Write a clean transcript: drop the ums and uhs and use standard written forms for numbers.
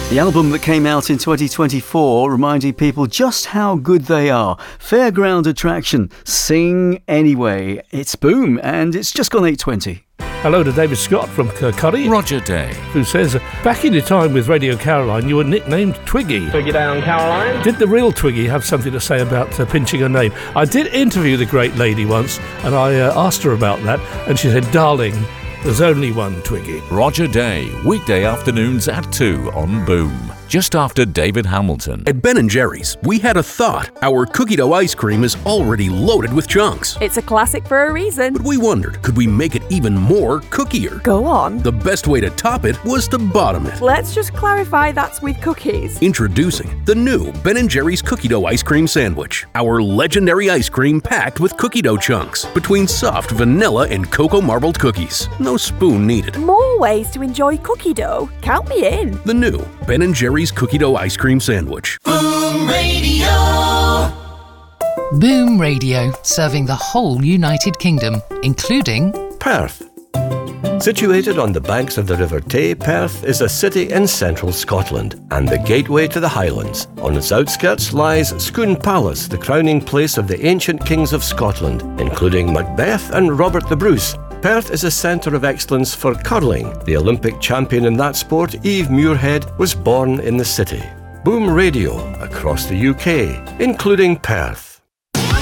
The album that came out in 2024 reminding people just how good they are. Fairground attraction, Sing Anyway. It's Boom, and it's just gone 8:20. Hello to David Scott from Kirkcaldy. Roger Day. Who says, back in your time with Radio Caroline, you were nicknamed Twiggy. Twiggy down, Caroline. Did the real Twiggy have something to say about pinching her name? I did interview the great lady once, and I asked her about that, and she said, darling, there's only one Twiggy. Roger Day, weekday afternoons at 2 on Boom. Just after David Hamilton. At Ben & Jerry's, we had a thought. Our cookie dough ice cream is already loaded with chunks. It's a classic for a reason. But we wondered, could we make it even more cookier? Go on. The best way to top it was to bottom it. Let's just clarify that's with cookies. Introducing the new Ben & Jerry's cookie dough ice cream sandwich. Our legendary ice cream packed with cookie dough chunks between soft vanilla and cocoa marbled cookies. No spoon needed. More ways to enjoy cookie dough. Count me in. The new Ben & Jerry's cookie dough ice cream sandwich. Boom Radio. Boom Radio, serving the whole United Kingdom, including Perth. Situated on the banks of the River Tay, Perth is a city in central Scotland and the gateway to the Highlands. On its outskirts lies Scone Palace, the crowning place of the ancient kings of Scotland, including Macbeth and Robert the Bruce. Perth is a centre of excellence for curling. The Olympic champion in that sport, Eve Muirhead, was born in the city. Boom Radio across the UK, including Perth.